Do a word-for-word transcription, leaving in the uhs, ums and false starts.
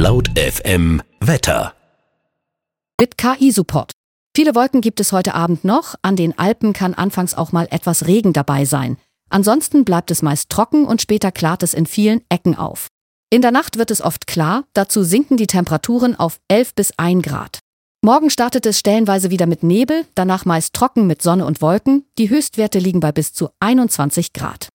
Laut F M Wetter. Mit K I-Support. Viele Wolken gibt es heute Abend noch. An den Alpen kann anfangs auch mal etwas Regen dabei sein. Ansonsten bleibt es meist trocken und später klart es in vielen Ecken auf. In der Nacht wird es oft klar, dazu sinken die Temperaturen auf elf bis ein Grad. Morgen startet es stellenweise wieder mit Nebel, danach meist trocken mit Sonne und Wolken. Die Höchstwerte liegen bei bis zu einundzwanzig Grad.